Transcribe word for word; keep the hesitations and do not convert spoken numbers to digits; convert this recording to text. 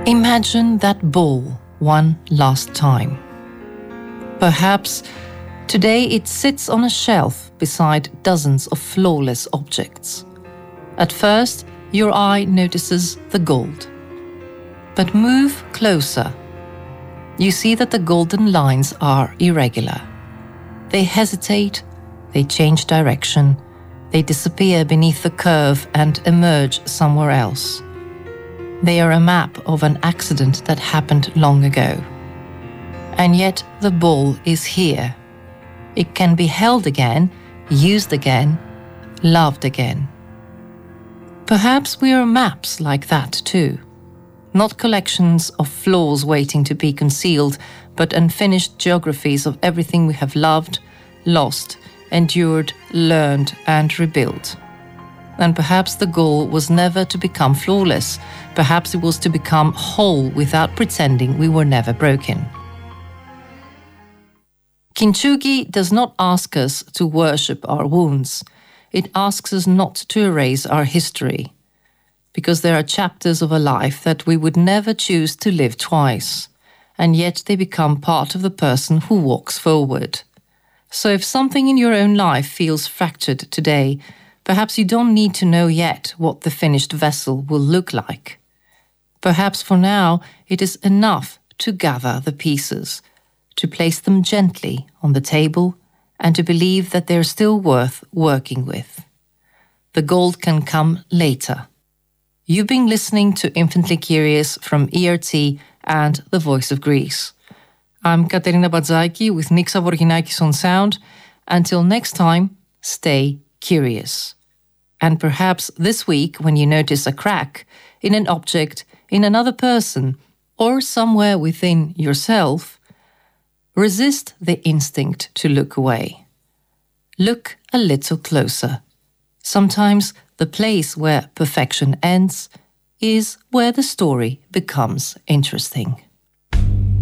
Imagine that ball one last time. Perhaps today it sits on a shelf beside dozens of flawless objects. At first, your eye notices the gold. But move closer. You see that the golden lines are irregular. They hesitate, they change direction, they disappear beneath the curve and emerge somewhere else. They are a map of an accident that happened long ago. And yet the ball is here. It can be held again, used again, loved again. Perhaps we are maps like that too. Not collections of flaws waiting to be concealed, but unfinished geographies of everything we have loved, lost, endured, learned, and rebuilt. And perhaps the goal was never to become flawless. Perhaps it was to become whole without pretending we were never broken. Kintsugi does not ask us to worship our wounds. It asks us not to erase our history, because there are chapters of a life that we would never choose to live twice, and yet they become part of the person who walks forward. So if something in your own life feels fractured today, perhaps you don't need to know yet what the finished vessel will look like. Perhaps for now it is enough to gather the pieces, to place them gently on the table, and to believe that they're still worth working with. The gold can come later. You've been listening to Infinitely Curious from E R T and The Voice of Greece. I'm Katerina Badzaiki with Nick Savourginakis on sound. Until next time, stay curious. And perhaps this week, when you notice a crack in an object, in another person, or somewhere within yourself, resist the instinct to look away. Look a little closer. Sometimes the place where perfection ends is where the story becomes interesting.